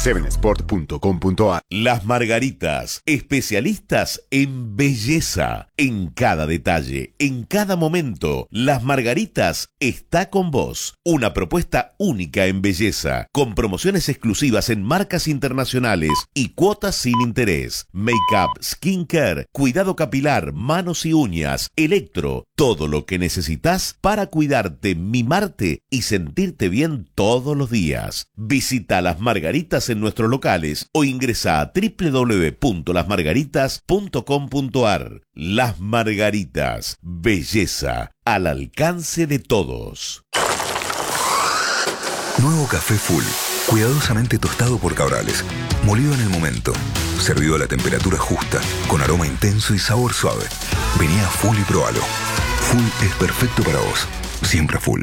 7sport.com.ar. Las Margaritas, especialistas en belleza. En cada detalle, en cada momento, Las Margaritas está con vos. Una propuesta única en belleza, con promociones exclusivas en marcas internacionales y cuotas sin interés. Make-up, skincare, cuidado capilar, manos y uñas, electro, todo lo que necesitas para cuidarte, mimarte y sentirte bien todos los días. Visita Las Margaritas en nuestros locales o ingresa a www.lasmargaritas.com.ar. Las Margaritas, belleza al alcance de todos. Nuevo café Full, cuidadosamente tostado por Cabrales, molido en el momento, servido a la temperatura justa, con aroma intenso y sabor suave. Vení a Full y probalo. Full es perfecto para vos, siempre Full.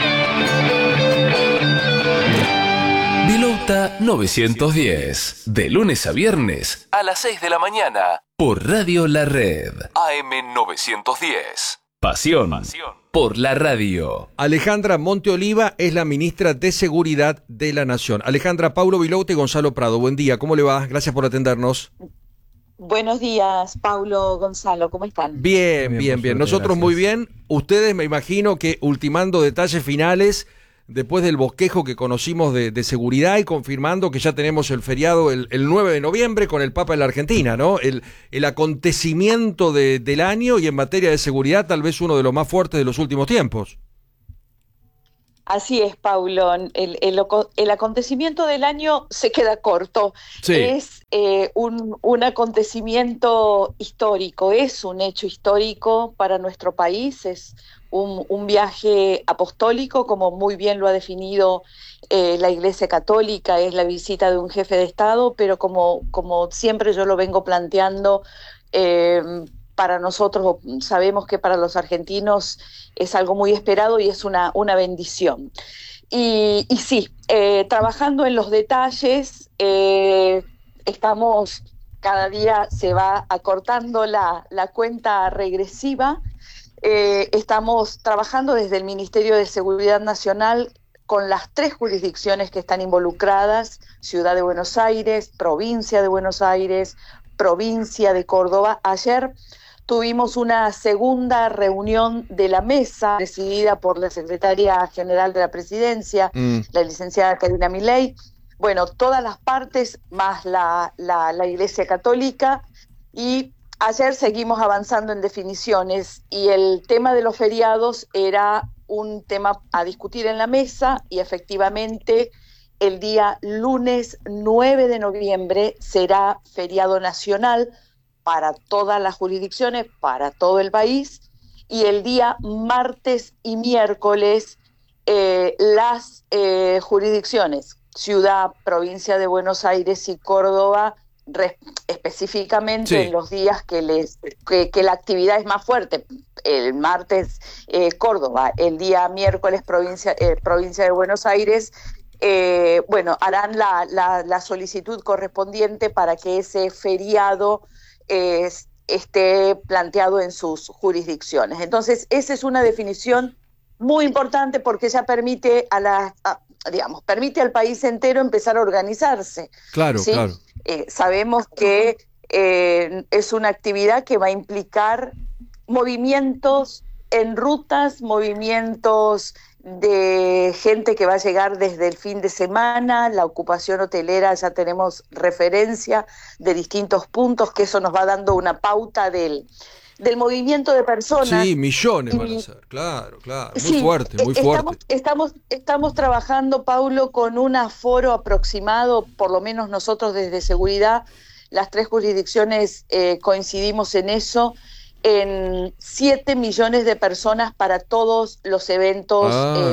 Vilauta 910, de lunes a viernes a las 6 de la mañana, por Radio La Red, AM 910. Pasión por la radio. Alejandra Monteoliva es la ministra de Seguridad de la Nación. Alejandra, Paulo Vilauta y Gonzalo Prado, buen día, ¿cómo le va? Gracias por atendernos. Buenos días, Paulo, Gonzalo, ¿cómo están? Bien. Nosotros gracias. muy bien. Ustedes me imagino que ultimando detalles finales después del bosquejo que conocimos de seguridad y confirmando que ya tenemos el feriado el 9 de noviembre con el Papa en la Argentina, ¿no? El acontecimiento del año y en materia de seguridad tal vez uno de los más fuertes de los últimos tiempos. Así es, Paulo. El acontecimiento del año se queda corto. Sí. Es un acontecimiento histórico, es un hecho histórico para nuestro país, es un viaje apostólico, como muy bien lo ha definido la Iglesia Católica, es la visita de un jefe de Estado, pero como siempre yo lo vengo planteando, para nosotros, sabemos que para los argentinos es algo muy esperado y es una bendición. Y sí, trabajando en los detalles, estamos, cada día se va acortando la cuenta regresiva. Estamos trabajando desde el Ministerio de Seguridad Nacional con las 3 jurisdicciones que están involucradas: Ciudad de Buenos Aires, Provincia de Buenos Aires, Provincia de Córdoba. Ayer tuvimos una segunda reunión de la mesa presidida por la Secretaria General de la Presidencia, la licenciada Karina Milei. Bueno, todas las partes más la Iglesia Católica, y ayer seguimos avanzando en definiciones y el tema de los feriados era un tema a discutir en la mesa y efectivamente el día lunes 9 de noviembre será feriado nacional para todas las jurisdicciones, para todo el país, y el día martes y miércoles las jurisdicciones, Ciudad, Provincia de Buenos Aires y Córdoba, específicamente Sí. en los días que la actividad es más fuerte. El martes Córdoba, el día miércoles Provincia de Buenos Aires, harán la solicitud correspondiente para que ese feriado esté planteado en sus jurisdicciones. Entonces, esa es una definición muy importante porque ya permite permite al país entero empezar a organizarse. Claro, ¿sí? claro. Sabemos que es una actividad que va a implicar movimientos en rutas, movimientos de gente que va a llegar desde el fin de semana, la ocupación hotelera, ya tenemos referencia de distintos puntos, que eso nos va dando una pauta del movimiento de personas. Sí, millones van a ser, claro, muy Sí, fuerte. Estamos trabajando, Paulo, con un aforo aproximado, por lo menos nosotros desde seguridad, las 3 jurisdicciones coincidimos en eso, en 7 millones de personas para todos los eventos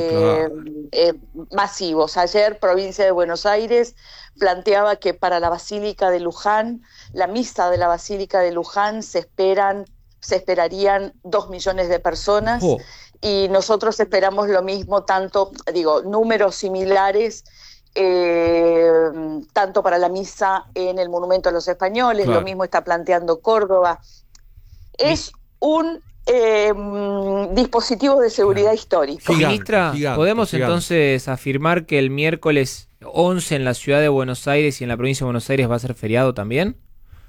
masivos. Ayer, Provincia de Buenos Aires planteaba que para la Basílica de Luján, la misa de la Basílica de Luján, se esperarían 2 millones de personas. Y nosotros esperamos lo mismo, números similares, tanto para la misa en el Monumento a los Españoles, Claro. lo mismo está planteando Córdoba. Es un dispositivo de seguridad histórico. Gigante, Ministra, gigante, ¿podemos gigante. entonces afirmar que el miércoles 11 en la ciudad de Buenos Aires y en la provincia de Buenos Aires va a ser feriado también?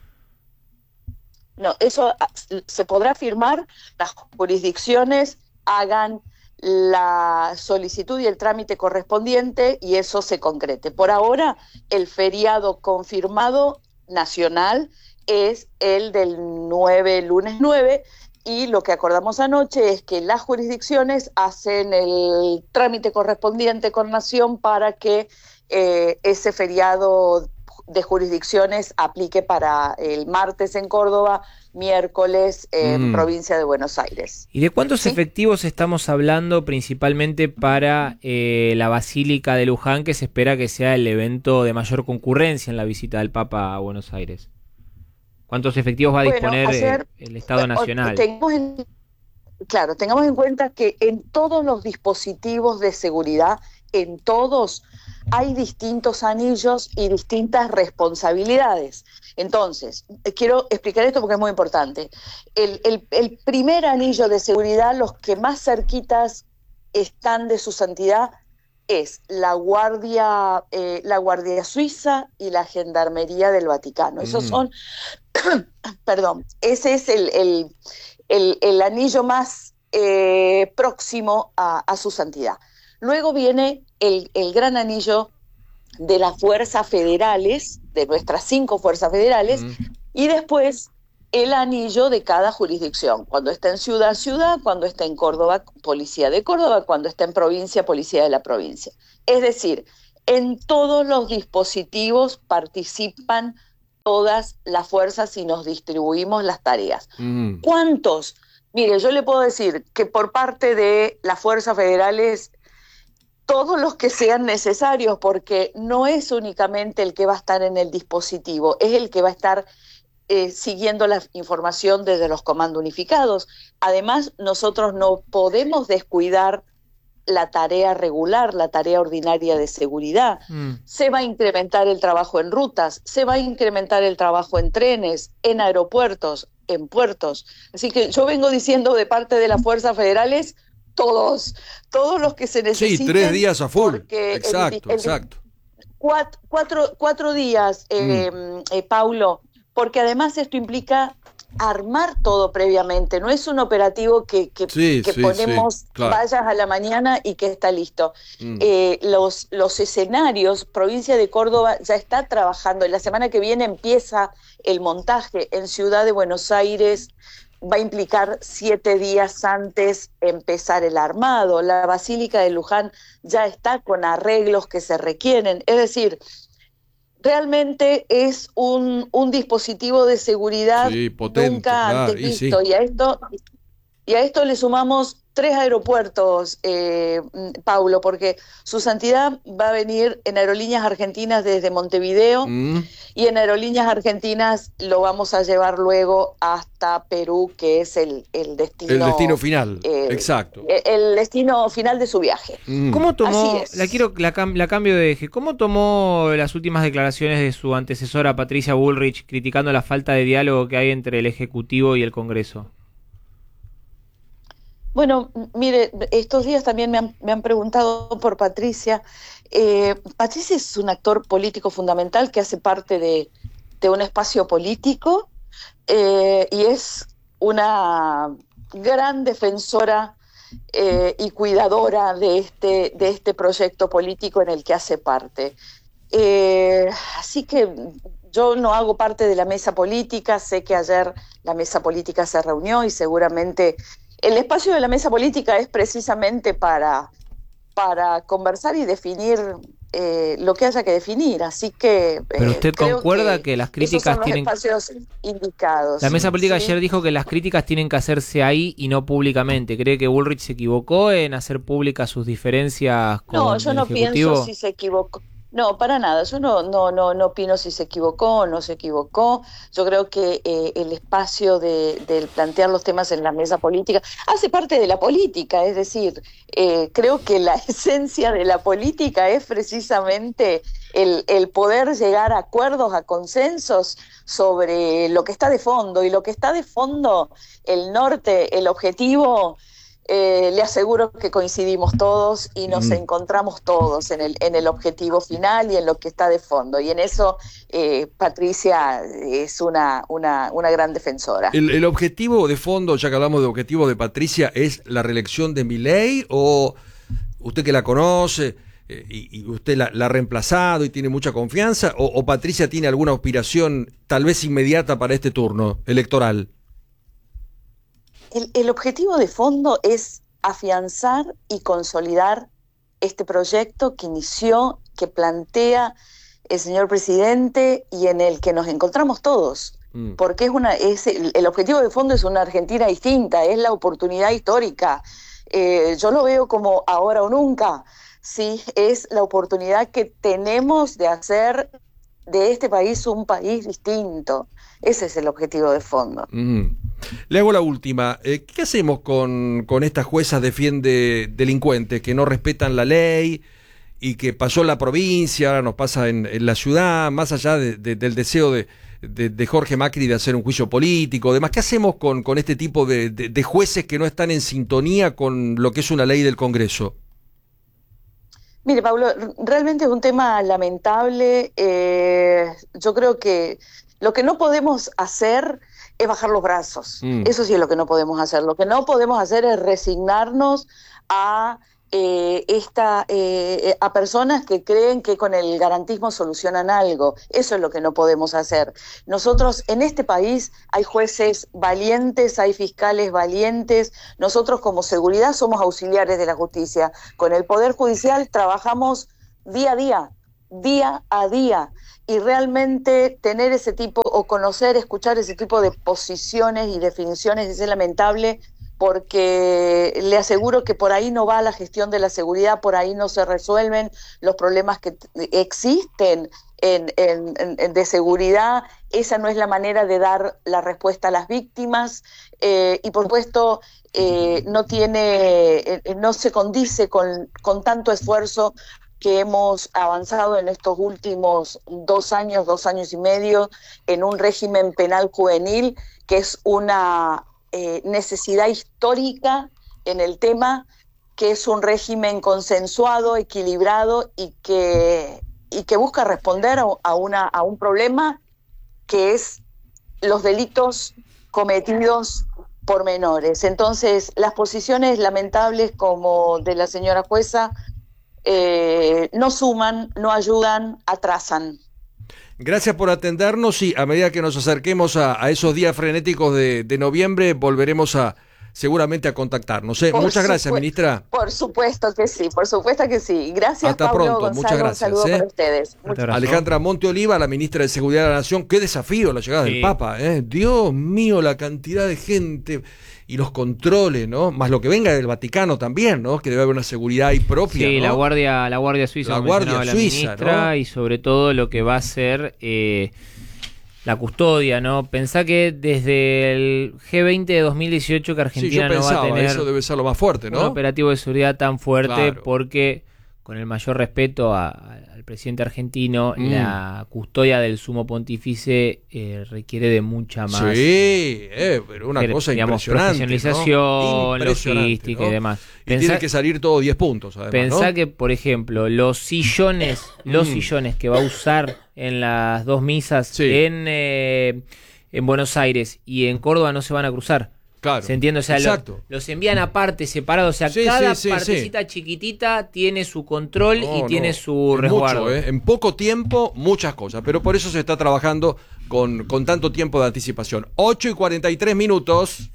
No, eso se podrá firmar, las jurisdicciones hagan la solicitud y el trámite correspondiente y eso se concrete. Por ahora, el feriado confirmado nacional es el del lunes 9, y lo que acordamos anoche es que las jurisdicciones hacen el trámite correspondiente con Nación para que ese feriado de jurisdicciones aplique para el martes en Córdoba, miércoles en provincia de Buenos Aires. ¿Y de cuántos ¿Sí? efectivos estamos hablando principalmente para la Basílica de Luján, que se espera que sea el evento de mayor concurrencia en la visita del Papa a Buenos Aires? ¿Cuántos efectivos va a disponer el Estado Nacional? Tengamos en cuenta que en todos los dispositivos de seguridad, en todos hay distintos anillos y distintas responsabilidades. Entonces, quiero explicar esto porque es muy importante. El primer anillo de seguridad, los que más cerquitas están de su santidad, es la Guardia Suiza y la Gendarmería del Vaticano. Esos son, perdón, ese es el anillo más próximo a su santidad. Luego viene el gran anillo de las fuerzas federales, de nuestras 5 fuerzas federales, y después el anillo de cada jurisdicción. Cuando está en ciudad, cuando está en Córdoba, policía de Córdoba, cuando está en provincia, policía de la provincia. Es decir, en todos los dispositivos participan todas las fuerzas y nos distribuimos las tareas. ¿Cuántos? Mire, yo le puedo decir que por parte de las fuerzas federales, todos los que sean necesarios, porque no es únicamente el que va a estar en el dispositivo, es el que va a estar siguiendo la información desde los comandos unificados. Además, nosotros no podemos descuidar la tarea regular, la tarea ordinaria de seguridad. Se va a incrementar el trabajo en rutas, se va a incrementar el trabajo en trenes, en aeropuertos, en puertos. Así que yo vengo diciendo de parte de las fuerzas federales, todos los que se necesiten. Sí, 3 días a full. Exacto. 4 días, Paulo, porque además esto implica armar todo previamente, no es un operativo que ponemos claro. vallas a la mañana y que está listo. Los escenarios, provincia de Córdoba ya está trabajando, y la semana que viene empieza el montaje en Ciudad de Buenos Aires, va a implicar 7 días antes empezar el armado. La Basílica de Luján ya está con arreglos que se requieren, es decir, realmente es un dispositivo de seguridad potente, nunca antes visto, y a esto le sumamos 3 aeropuertos, Paulo, porque su santidad va a venir en Aerolíneas Argentinas desde Montevideo, y en Aerolíneas Argentinas lo vamos a llevar luego hasta Perú, que es el destino. El destino final, exacto. El destino final de su viaje. ¿Cómo tomó, Así es. la cambio de eje, cómo tomó las últimas declaraciones de su antecesora Patricia Bullrich criticando la falta de diálogo que hay entre el Ejecutivo y el Congreso? Bueno, mire, estos días también me han preguntado por Patricia. Patricia es un actor político fundamental que hace parte de un espacio político, y es una gran defensora y cuidadora de este proyecto político en el que hace parte. Así que yo no hago parte de la mesa política, sé que ayer la mesa política se reunió y seguramente el espacio de la mesa política es precisamente para conversar y definir lo que haya que definir, así que... ¿Pero usted concuerda que las críticas tienen... espacios indicados? La mesa política ayer dijo que las críticas tienen que hacerse ahí y no públicamente. ¿Cree que Bullrich se equivocó en hacer públicas sus diferencias con el Ejecutivo? No, yo no pienso si se equivocó. No, para nada. Yo no opino si se equivocó o no se equivocó. Yo creo que el espacio de plantear los temas en la mesa política hace parte de la política. Es decir, creo que la esencia de la política es precisamente el poder llegar a acuerdos, a consensos sobre lo que está de fondo. Y lo que está de fondo, el norte, el objetivo, le aseguro que coincidimos todos y nos encontramos todos en el objetivo final y en lo que está de fondo. Y en eso Patricia es una gran defensora. ¿El objetivo de fondo, ya que hablamos de objetivo de Patricia, es la reelección de Milei, o usted que la conoce y usted la ha reemplazado y tiene mucha confianza, o Patricia tiene alguna aspiración tal vez inmediata para este turno electoral? El objetivo de fondo es afianzar y consolidar este proyecto que inició, que plantea el señor presidente y en el que nos encontramos todos. Porque el objetivo de fondo es una Argentina distinta, es la oportunidad histórica. Yo lo veo como ahora o nunca. Sí, es la oportunidad que tenemos de hacer de este país un país distinto. Ese es el objetivo de fondo. Le hago la última. ¿Qué hacemos con estas juezas delincuentes que no respetan la ley y que pasó en la provincia, ahora nos pasa en la ciudad, más allá del deseo de Jorge Macri de hacer un juicio político, demás? ¿Qué hacemos con este tipo de jueces que no están en sintonía con lo que es una ley del Congreso? Mire, Pablo, realmente es un tema lamentable. Yo creo que lo que no podemos hacer es bajar los brazos. Eso sí es lo que no podemos hacer. Lo que no podemos hacer es resignarnos a personas que creen que con el garantismo solucionan algo. Eso es lo que no podemos hacer. Nosotros en este país hay jueces valientes, hay fiscales valientes. Nosotros como seguridad somos auxiliares de la justicia. Con el Poder Judicial trabajamos día a día. Y realmente tener ese tipo, o conocer, escuchar ese tipo de posiciones y definiciones es lamentable, porque le aseguro que por ahí no va la gestión de la seguridad, por ahí no se resuelven los problemas que existen de seguridad. Esa no es la manera de dar la respuesta a las víctimas, y por supuesto no se condice con tanto esfuerzo que hemos avanzado en estos últimos 2 años y medio en un régimen penal juvenil, que es una necesidad histórica en el tema, que es un régimen consensuado, equilibrado y que busca responder a un problema que es los delitos cometidos por menores. Entonces, las posiciones lamentables como de la señora jueza no suman, no ayudan, atrasan. Gracias por atendernos, y a medida que nos acerquemos a esos días frenéticos de noviembre, volveremos seguramente a contactarnos. Muchas gracias, ministra. Por supuesto que sí, Gracias, hasta Pablo, pronto, Gonzalo, muchas gracias. Un saludo para ustedes. Alejandra Monteoliva, la ministra de Seguridad de la Nación. Qué desafío la llegada del Papa, Dios mío, la cantidad de gente y los controles, ¿no? Más lo que venga del Vaticano también, ¿no? Que debe haber una seguridad ahí propia, sí, ¿no? la Guardia Suiza. La Guardia Suiza, ministra, ¿no? Y sobre todo lo que va a ser la custodia, ¿no? Pensá que desde el G20 de 2018 que Argentina no va a tener eso debe ser lo más fuerte, ¿no? Un operativo de seguridad tan fuerte, claro. Porque, con el mayor respeto al presidente argentino, la custodia del sumo pontífice requiere de mucha más. Sí, pero una cosa impresionante, profesionalización, ¿no? logística, ¿no? Y demás. Y tiene que salir todo 10 puntos, además, Pensá, ¿no? que, por ejemplo, los sillones que va a usar en las 2 misas, sí, en Buenos Aires y en Córdoba, no se van a cruzar. Claro. ¿Se entiende? O sea, los envían aparte, separados. O sea, cada partecita chiquitita tiene su control y tiene su resguardo. Mucho, En poco tiempo, muchas cosas. Pero por eso se está trabajando con tanto tiempo de anticipación. 8:43.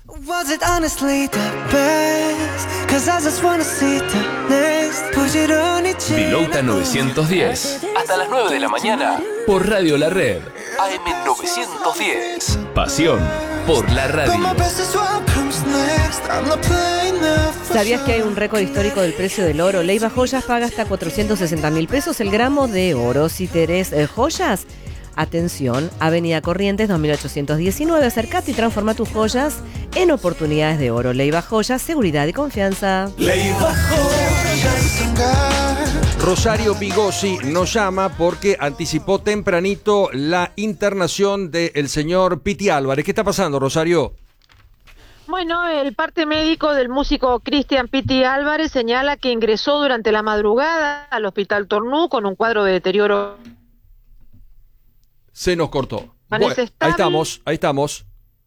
Pilota 910. Hasta las 9 de la mañana. Por Radio La Red. AM 910. Pasión por la radio. ¿Sabías que hay un récord histórico del precio del oro? Leiva Joyas paga hasta 460.000 pesos el gramo de oro. Si tenés joyas, atención, Avenida Corrientes 2819, acercate y transforma tus joyas en oportunidades de oro. Leiva Joyas, seguridad y confianza. Leiva Joyas. Rosario Pigosi nos llama porque anticipó tempranito la internación del señor Piti Álvarez. ¿Qué está pasando, Rosario? Bueno, el parte médico del músico Cristian Pitti Álvarez señala que ingresó durante la madrugada al hospital Tornú con un cuadro de deterioro. Se nos cortó. Bueno, ahí estamos.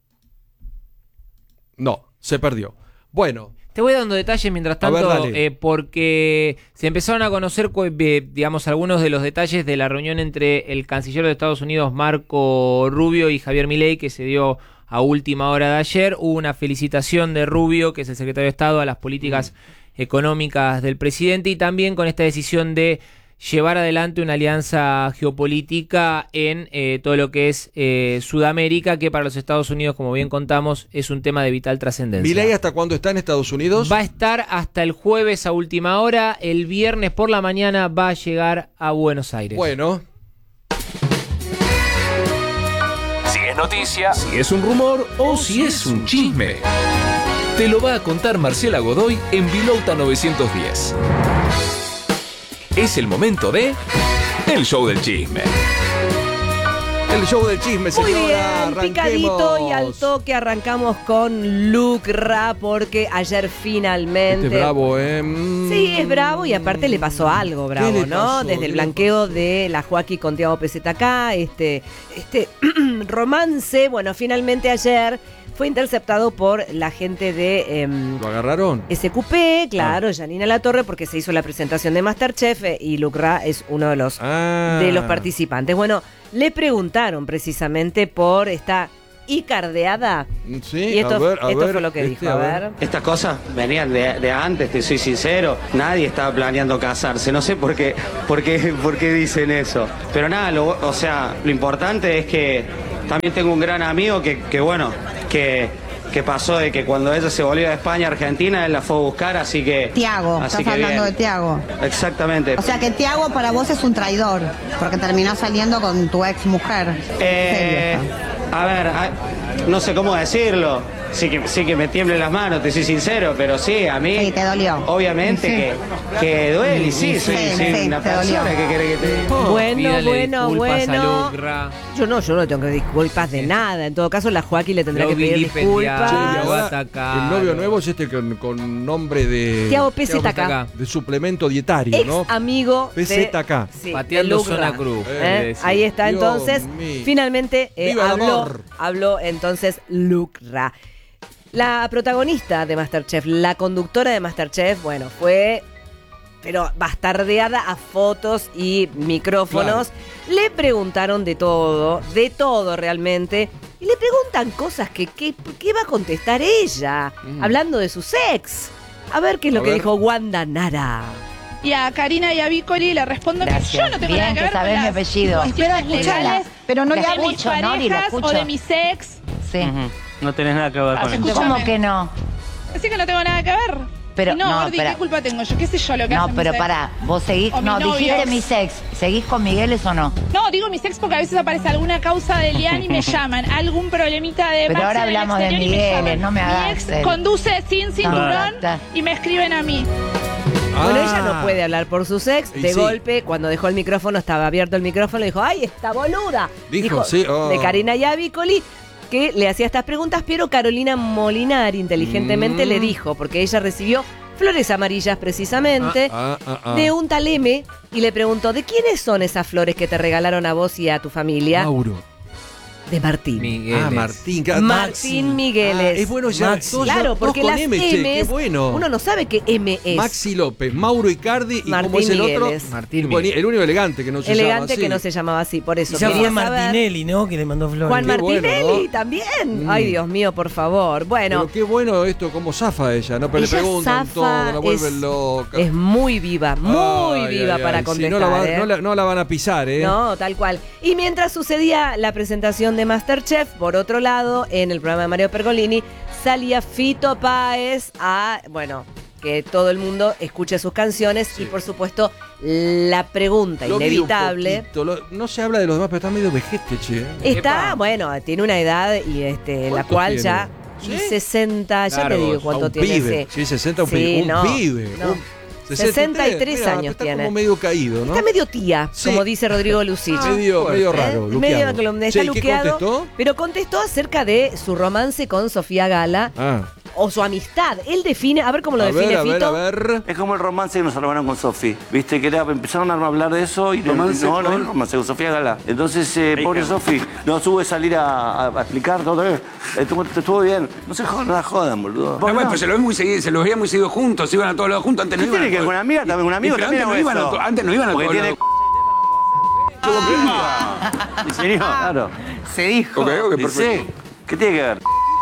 No, se perdió. Bueno. Te voy dando detalles mientras tanto, porque se empezaron a conocer, digamos, algunos de los detalles de la reunión entre el canciller de Estados Unidos, Marco Rubio, y Javier Milei, que se dio a última hora de ayer. Hubo una felicitación de Rubio, que es el secretario de Estado, a las políticas económicas del presidente, y también con esta decisión de llevar adelante una alianza geopolítica en todo lo que es Sudamérica, que para los Estados Unidos, como bien contamos, es un tema de vital trascendencia. ¿Milei hasta cuándo está en Estados Unidos? Va a estar hasta el jueves a última hora. El viernes por la mañana va a llegar a Buenos Aires. Bueno. Si es noticia, si es un rumor o si es un chisme, te lo va a contar Marcela Godoy en Vilouta 910. Es el momento de El Show del Chisme. El Show del Chisme, señora. Muy bien, arranquemos. picadito y al toque arrancamos con Lucra, porque ayer finalmente... Este es bravo, Sí, es bravo y aparte le pasó algo bravo, ¿Qué le ¿no? pasó? Desde el blanqueo de la Joaquí con Tiago PZK, este romance, bueno, finalmente ayer fue interceptado por la gente de... ¿Lo agarraron? SQP, claro, Janina Latorre, porque se hizo la presentación de MasterChef y Lucra es uno de los participantes. Bueno, le preguntaron precisamente por esta icardeada. Sí, y esto fue lo que dijo. A ver. Estas cosas venían de antes, te soy sincero. Nadie estaba planeando casarse. No sé por qué dicen eso. Pero nada, lo importante es que también tengo un gran amigo que pasó de que cuando ella se volvió de España a Argentina, él la fue a buscar, así que... Tiago, estás hablando de Tiago. Exactamente. O sea que Tiago para vos es un traidor, porque terminó saliendo con tu ex mujer. A ver, no sé cómo decirlo. Sí que me tiemblen las manos, te soy sincero, pero sí, a mí... Sí, te dolió. Obviamente que duele, y sí, soy una persona que quiere que te... Bueno. Yo no tengo que disculpas de nada. En todo caso, la Joaquín le tendrá que pedir disculpas. El novio nuevo es este con nombre de... Tiago PZK. De suplemento dietario, ex ¿no? amigo PZK. Sí, pateando zona cruz. Ahí está, Dios entonces. mío. Finalmente ¡Viva el amor! habló entonces Lucra. La protagonista de MasterChef, la conductora de MasterChef, bueno, fue pero bastardeada a fotos y micrófonos. Claro. Le preguntaron de todo realmente. Y le preguntan cosas que ¿qué va a contestar ella? Hablando de su sex. A ver qué es lo que dijo Wanda Nara. Y a Karina y a Vicoli le respondo que yo no tengo nada que ver con mi apellido. Espera, escuchala. Pero no de le mis escucho, parejas Nori, la escucho. o de mi sex. Sí. No tenés nada que ver con eso. ¿Cómo que no? Así que no tengo nada que ver. Pero y no, Gordi, ¿qué culpa tengo yo? ¿Qué sé yo lo que hace pero mi pará, vos seguís, dijiste mi sex, ¿seguís con Migueles o no? No, digo mi sex porque a veces aparece alguna causa de Lian y me llaman, algún problemita de pero ahora hablamos de Migueles, no me hagas. Mi ex conduce sin cinturón y me escriben a mí. Bueno, ella no puede hablar por su sex. De golpe, cuando dejó el micrófono, estaba abierto el micrófono, dijo, ¡ay, esta boluda! Dijo de Karina Yavicoli, que le hacía estas preguntas, pero Carolina Molinari inteligentemente le dijo, porque ella recibió flores amarillas precisamente, de un tal M, y le preguntó, ¿de quiénes son esas flores que te regalaron a vos y a tu familia? Mauro. De Martín. Migueles. Martín Migueles. Es bueno ya. Claro, porque las M, qué bueno. Uno no sabe qué M es. Maxi López, Mauro Icardi y Martín ¿cómo es el Migueles. otro? Martín el único elegante que no se llama así. Que no se llamaba así, por eso. Y ya fue Martinelli, ¿no? Que le mandó flores. Juan Martinelli bueno, ¿no? también. Ay, Dios mío, por favor. Bueno. Pero qué bueno esto, cómo zafa ella, ¿no? Pero le preguntan todo, la vuelven loca. Es muy viva para contestar. Si no la van a pisar, ¿eh? No, tal cual. Y mientras sucedía la presentación de MasterChef, por otro lado, en el programa de Mario Pergolini, salía Fito Páez a, que todo el mundo escuche sus canciones y, por supuesto, la pregunta inevitable. No se habla de los demás, pero está medio vejete, che. Está, tiene una edad y la cual tiene? Ya... ¿Sí? 60, ya te digo cuánto tiene. Pibe. Sí, 60, un pibe. No. 63 años está tiene. Está como medio caído, ¿no? Está medio tía, como dice Rodrigo Lucich. Medio raro, está luqueado. ¿Qué contestó? Pero contestó acerca de su romance con Sofía Gala. o su amistad. Él define, a ver cómo lo define Fito. A ver. Es como el romance que nos armaron con Sofi. Viste que empezaron a hablar de eso y ¿Romance? no el romance con Sofía Galá. Entonces, pobre Sofi, no tuve que salir a explicar todo. Estuvo bien. No se jodan, boludo. No, bueno, pues se los veía muy seguido juntos, iban a todos lados juntos. Antes no ¿Qué tiene que ver con una amiga? También con un amigo también antes no iban a todos lados. ¿En serio? Claro. Se dijo. Ok, perfecto. Sí. ¿Qué tiene que ver?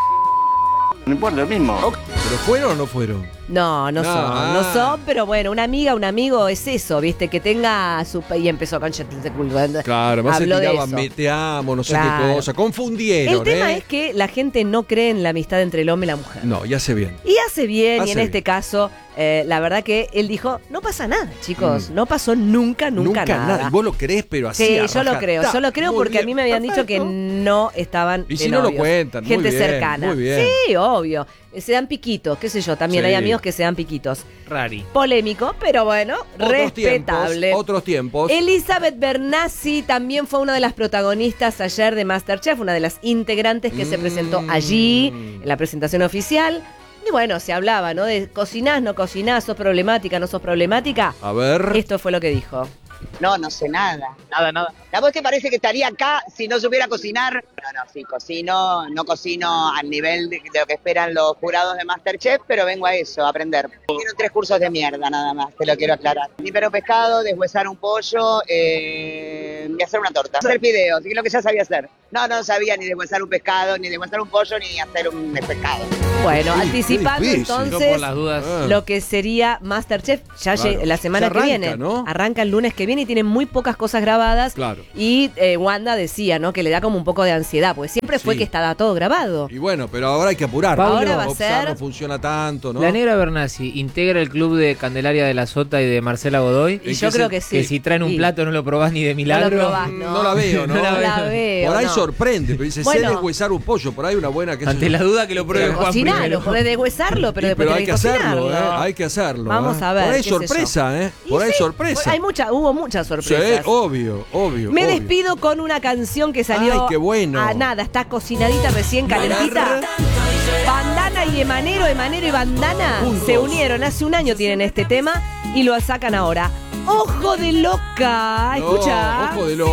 No importa, lo mismo. ¿Pero fueron o no fueron? No son, pero bueno, una amiga, un amigo es eso, ¿viste? Que tenga su... Y empezó con... Claro, más se Habló de tiraban, eso. te amo, no sé Claro. qué cosa. Confundieron, El tema es que la gente no cree en la amistad entre el hombre y la mujer. No, y hace bien. Y hace bien, y Hace en este caso, la verdad que él dijo, no pasa nada, chicos, no pasó nunca nada. Y vos lo creés, pero así. Sí, yo lo creo Muy porque bien, a mí me habían dicho que no estaban Y de si no lo novios. cuentan, muy gente bien, cercana. muy bien. Sí, obvio. Se dan piquitos, qué sé yo, también Sí. hay amigos que se dan piquitos. Rari. Polémico, pero bueno, respetable. Otros tiempos. Elizabeth Bernassi también fue una de las protagonistas ayer de MasterChef, una de las integrantes que se presentó allí en la presentación oficial. Y bueno, se hablaba, ¿no? De cocinás, no cocinás, sos problemática, no sos problemática. A ver. Esto fue lo que dijo. No sé nada. Nada. ¿A vos te parece que estaría acá si no supiera cocinar? No, sí, no cocino al nivel de lo que esperan los jurados de MasterChef, pero vengo a eso, a aprender. Quiero 3 cursos de mierda nada más, te lo quiero aclarar. Nipear un pescado, deshuesar un pollo y hacer una torta. Hacer fideos, que es lo que ya sabía hacer. No sabía ni deshuesar un pescado, ni deshuesar un pollo, ni hacer un pescado. Bueno, anticipando difícil. entonces Yo por las dudas. lo que sería MasterChef ya Claro. la semana Ya que arranca, viene. ¿no? Arranca el lunes que viene y tiene muy pocas cosas grabadas. Claro. Y Wanda decía, ¿no? Que le da como un poco de ansiedad, porque siempre fue Sí. que estaba todo grabado. Y bueno, pero ahora hay que apurar. Pablo, ahora va a Opsar ser... no funciona tanto, ¿no? La Negra Bernassi integra el club de Candelaria de la Sota y de Marcela Godoy. Y yo creo que sí. Que si traen un Sí. plato no lo probás ni de milagro. No lo probás, no. No la veo, ¿no? No la veo, Por ahí no. sorprende, pero dice, Bueno. sé deshuesar un pollo, por ahí una buena que Ante la duda que lo pruebe Pero Juan cocinalo, primero. podés deshuesarlo, pero después hay tenés que que hacerlo, cocinarlo. hay que hacerlo. Vamos a ver, Por ahí qué sé sorpresa, Y Por ahí sí, sorpresa. hubo muchas Sí, sorpresas. obvio. Me despido con una canción que salió Ay, qué bueno. a nada, está cocinadita recién calentita. Bandana y Emanero y Bandana Juntos. se unieron, hace un año tienen este tema y lo sacan ahora. ¡Ojo de loca! No, Escucha. ojo de loca.